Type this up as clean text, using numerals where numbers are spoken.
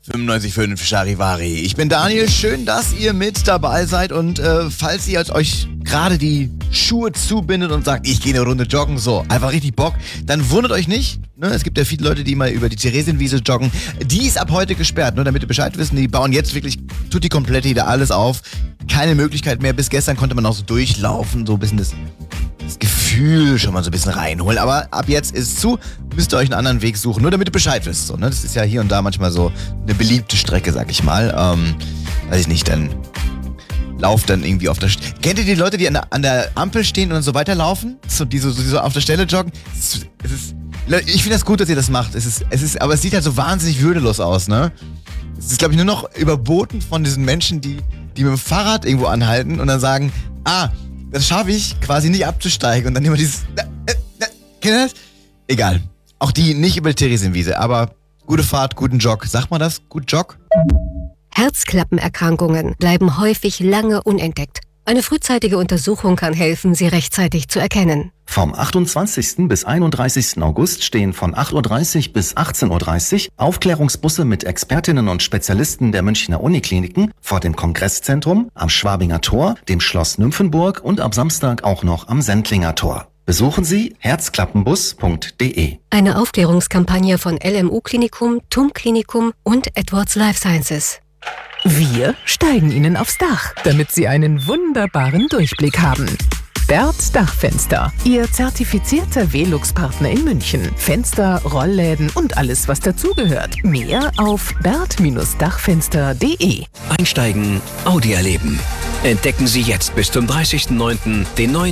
95.5 Charivari. Ich bin Daniel, schön, dass ihr mit dabei seid und falls ihr euch gerade die Schuhe zubindet und sagt, ich gehe eine Runde joggen, so, einfach richtig Bock, dann wundert euch nicht, ne? Es gibt ja viele Leute, die mal über die Theresienwiese joggen, die ist ab heute gesperrt, nur damit ihr Bescheid wissen, die bauen jetzt wirklich tutti komplett wieder alles auf, keine Möglichkeit mehr, bis gestern konnte man auch so durchlaufen, so ein bisschen das Gefühl schon mal so ein bisschen reinholen, aber ab jetzt ist es zu, müsst ihr euch einen anderen Weg suchen, nur damit ihr Bescheid wisst, so, ne? Das ist ja hier und da manchmal so eine beliebte Strecke, sag ich mal, weiß ich nicht, dann lauft dann irgendwie auf der Kennt ihr die Leute, die an der Ampel stehen und dann so weiterlaufen? So, die so auf der Stelle joggen? Ich finde das gut, dass ihr das macht. Aber es sieht halt so wahnsinnig würdelos aus, ne? Es ist, glaube ich, nur noch überboten von diesen Menschen, die mit dem Fahrrad irgendwo anhalten und dann sagen, das schaffe ich quasi nicht abzusteigen und dann immer dieses kennt ihr das? Egal. Auch die nicht über die Theresienwiese, aber gute Fahrt, guten Jog. Sagt man das? Gut Jog? Herzklappenerkrankungen bleiben häufig lange unentdeckt. Eine frühzeitige Untersuchung kann helfen, sie rechtzeitig zu erkennen. Vom 28. bis 31. August stehen von 8.30 Uhr bis 18.30 Uhr Aufklärungsbusse mit Expertinnen und Spezialisten der Münchner Unikliniken vor dem Kongresszentrum, am Schwabinger Tor, dem Schloss Nymphenburg und am Samstag auch noch am Sendlinger Tor. Besuchen Sie herzklappenbus.de. Eine Aufklärungskampagne von LMU Klinikum, TUM Klinikum und Edwards Life Sciences. Wir steigen Ihnen aufs Dach, damit Sie einen wunderbaren Durchblick haben. Berth Dachfenster, Ihr zertifizierter Velux-Partner in München. Fenster, Rollläden und alles, was dazugehört. Mehr auf berth-dachfenster.de. Einsteigen, Audi erleben. Entdecken Sie jetzt bis zum 30.09. den neuen